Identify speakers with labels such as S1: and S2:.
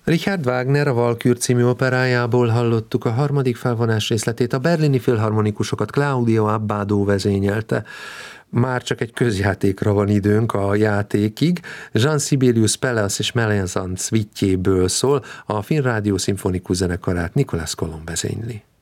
S1: Richard Wagner a Walküre című operájából hallottuk a harmadik felvonás részletét, a berlini filharmonikusokat Claudio Abbado vezényelte. Már csak egy közjátékra van időnk a játékig. Jean Sibelius Pelléas és Mélizande szvittjéből szól, a Finn Rádió szimfonikus zenekarát Nicolas Colomb vezényli.